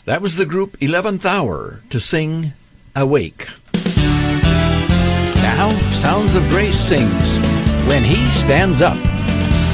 That was the group 11th Hour to sing Awake. Now, Sounds of Grace sings When He Stands Up.